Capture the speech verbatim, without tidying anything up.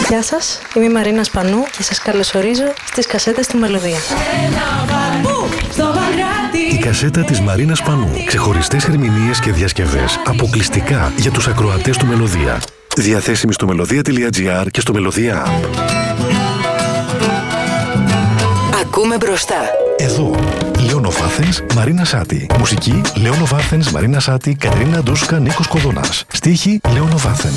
Γεια σας, είμαι η Μαρίνα Σπανού και σας καλωσορίζω στις κασέτες του Μελωδία. Η κασέτα της Μαρίνας Σπανού. Ξεχωριστές ερμηνείες και διασκευές αποκλειστικά για τους ακροατές του Μελωδία. Διαθέσιμη στο μελωδία τελεία τζι άρ και στο Μελωδία App. Ακούμε μπροστά. Εδώ, Λέωνο Βάθενς, Μαρίνα Σάτι. Μουσική, Λέωνο Βάθενς, Μαρίνα Σάτι, Κατερίνα Ντούσκα, Νίκος Κοδωνάς. Στίχη, Λέωνο Βάθεν.